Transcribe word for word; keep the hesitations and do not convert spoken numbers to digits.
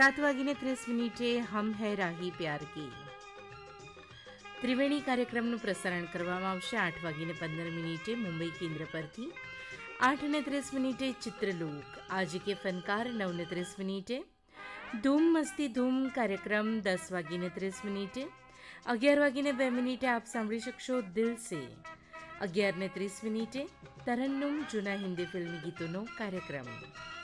સાત વાગીને ત્રીસ મિનિટે હમ હૈ રાહી પ્યાર કી ત્રિવેણી કાર્યક્રમનું પ્રસારણ કરવામાં આવશે. આઠ વાગીને પંદર મિનિટે મુંબઈ કેન્દ્ર પરથી. આઠ ને ત્રીસ મિનિટે ચિત્રલોક આજે કે ફનકાર. નવ ને ત્રીસ મિનિટે ધૂમ મસ્તી ધૂમ કાર્યક્રમ. દસ વાગીને ત્રીસ મિનિટે. અગિયાર વાગીને બે મિનિટે આપ સાંભળી શકશો દિલ સે. અગિયાર ને ત્રીસ મિનિટે તરન્નુમ જૂના હિન્દી ફિલ્મી ગીતોનો કાર્યક્રમ.